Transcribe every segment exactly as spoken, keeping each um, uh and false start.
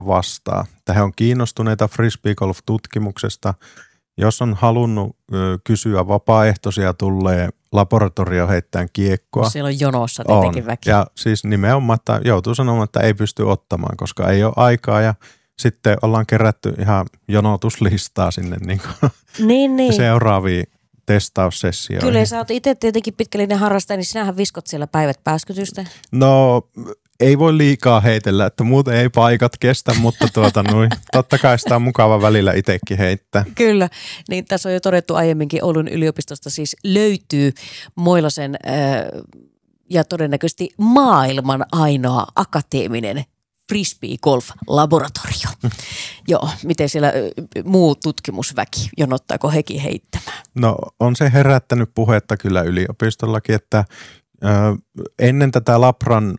vastaa. Että he on kiinnostuneita frisbeegolf-tutkimuksesta. Jos on halunnut ö, kysyä vapaaehtoisia, tulee laboratorio heittämään kiekkoa. Siellä on jonossa tietenkin on. väki. Ja siis nimenomaan, että joutuu sanomaan, että ei pysty ottamaan, koska ei ole aikaa ja sitten ollaan kerätty ihan jonotuslistaa sinne niin kuin niin, niin. seuraaviin testaussessioihin. Kyllä, sä oot itse tietenkin pitkällinen harrastaja, niin sinähän viskot siellä päivät pääskytystä. No, ei voi liikaa heitellä, että muuten ei paikat kestä, mutta tuota noin, totta kai sitä on mukava välillä itsekin heittää. Kyllä, niin tässä on jo todettu aiemminkin, Oulun yliopistosta siis löytyy Moilasen äh, ja todennäköisesti maailman ainoa akateeminen frisbee-golf-laboratorio. Joo, miten siellä muu tutkimusväki, jonottaako hekin heittämään? No on se herättänyt puhetta kyllä yliopistollakin, että ö, ennen tätä labran,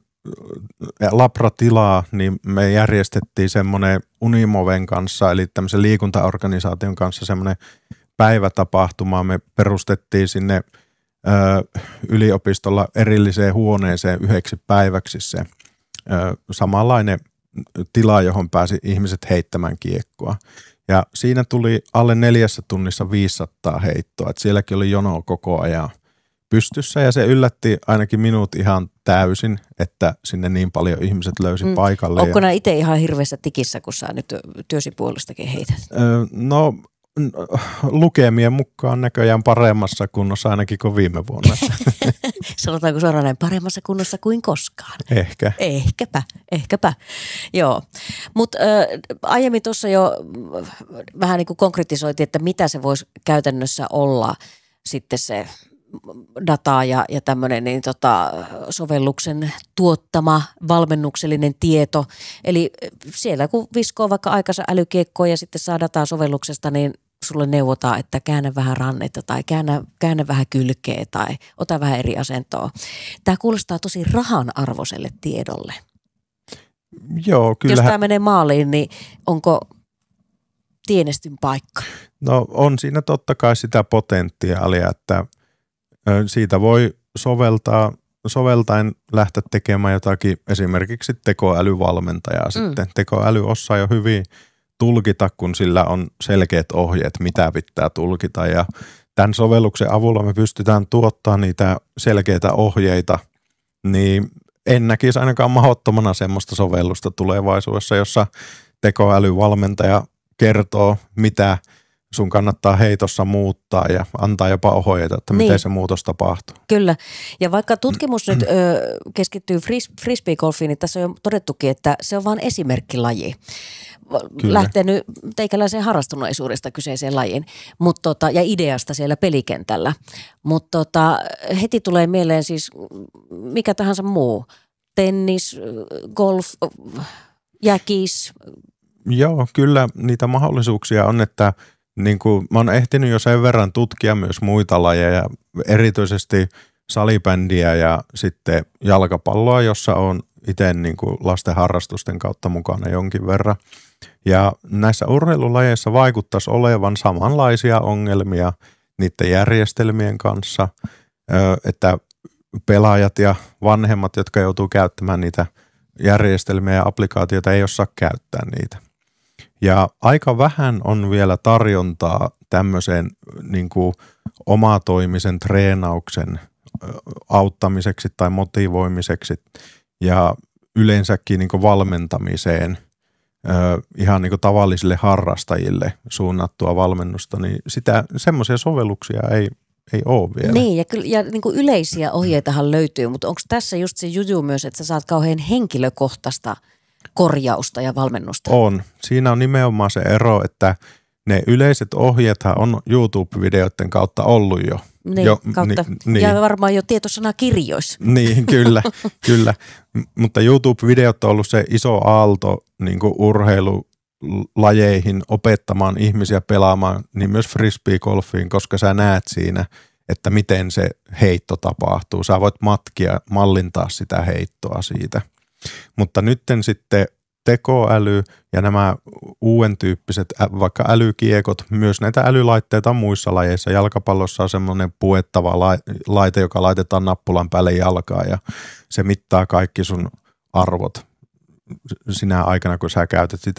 labratilaa niin me järjestettiin semmoinen Unimoven kanssa, eli tämmöisen liikuntaorganisaation kanssa semmoinen päivätapahtuma. Me perustettiin sinne ö, yliopistolla erilliseen huoneeseen yhdeksi päiväksi se ö, samanlainen tila, johon pääsi ihmiset heittämään kiekkoa. Ja siinä tuli alle neljässä tunnissa viisisataa heittoa, että sielläkin oli jono koko ajan pystyssä ja se yllätti ainakin minut ihan täysin, että sinne niin paljon ihmiset löysi mm. paikalle. Onko ja nämä itse ihan hirveässä tikissä, kun sä nyt työsi puolestakin heität? Öö, no lukemien mukaan näköjään paremmassa kunnossa ainakin kuin viime vuonna. Sanotaanko suoraan näin, paremmassa kunnossa kuin koskaan? Ehkä. Ehkäpä, ehkäpä. Joo, mutta äh, aiemmin tuossa jo vähän niin kuin konkretisoitiin, että mitä se voisi käytännössä olla sitten se dataa ja, ja tämmöinen niin tota, sovelluksen tuottama valmennuksellinen tieto. Eli siellä kun viskoo vaikka aikansa älykiekkoa ja sitten saa dataa sovelluksesta, niin sulle neuvotaan, että käännä vähän rannetta tai käännä, käännä vähän kylkeä tai ota vähän eri asentoa. Tämä kuulostaa tosi rahan arvoiselle tiedolle. Joo, kyllä. Jos tämä menee maaliin, niin onko tienestyn paikka? No on siinä totta kai sitä potentiaalia, että siitä voi soveltaa, soveltaen lähteä tekemään jotakin esimerkiksi tekoälyvalmentajaa. Sitten mm. tekoäly osaa jo hyvin tulkita, kun sillä on selkeät ohjeet, mitä pitää tulkita. Ja tämän sovelluksen avulla me pystytään tuottamaan niitä selkeitä ohjeita, niin en näkisi ainakaan mahdottomana semmoista sovellusta tulevaisuudessa, jossa tekoälyvalmentaja kertoo, mitä sun kannattaa heitossa muuttaa ja antaa jopa ohjeita, että miten niin. se muutos tapahtuu. Kyllä. Ja vaikka tutkimus nyt ö, keskittyy fris, frisbeegolfiin, niin tässä on jo todettukin, että se on vain esimerkkilaji. Kyllä. Lähtenyt teikäläiseen harrastuneisuudesta kyseiseen lajiin mut tota, ja ideasta siellä pelikentällä. Mutta tota, heti tulee mieleen siis mikä tahansa muu. Tennis, golf, jäkis. Joo, kyllä niitä mahdollisuuksia on, että niin kuin mä oon ehtinyt jo sen verran tutkia myös muita lajeja, erityisesti salibändiä ja sitten jalkapalloa, jossa on itse niin kuin lasten harrastusten kautta mukana jonkin verran. Ja näissä urheilulajeissa vaikuttaisi olevan samanlaisia ongelmia niiden järjestelmien kanssa, että pelaajat ja vanhemmat, jotka joutuu käyttämään niitä järjestelmiä ja applikaatioita, ei osaa käyttää niitä. Ja aika vähän on vielä tarjontaa tämmöisen niin kuin omatoimisen treenauksen auttamiseksi tai motivoimiseksi ja yleensäkin niin kuin valmentamiseen ihan niin kuin tavallisille harrastajille suunnattua valmennusta, niin sitä semmoisia sovelluksia ei, ei ole vielä. Niin, ja, kyllä, ja niin kuin yleisiä ohjeitahan löytyy, mutta onko tässä just se juju myös, että sä saat kauhean henkilökohtaista korjausta ja valmennusta? On. Siinä on nimenomaan se ero, että ne yleiset ohjeethan on YouTube-videoiden kautta ollut jo. Niin, jo, kautta, ni, niin. Ja varmaan jo tietosanakirjoissa. Niin, kyllä, kyllä. Mutta YouTube-videot on ollut se iso aalto niin kuin urheilulajeihin opettamaan ihmisiä pelaamaan, niin myös frisbeegolfiin, koska sä näet siinä, että miten se heitto tapahtuu. Sä voit matkia, mallintaa sitä heittoa siitä. Mutta nytten sitten tekoäly ja nämä uuden tyyppiset vaikka älykiekot, myös näitä älylaitteita on muissa lajeissa. Jalkapallossa on semmoinen puettava laite, joka laitetaan nappulan päälle jalkaan ja se mittaa kaikki sun arvot sinä aikana, kun sä käytät sitä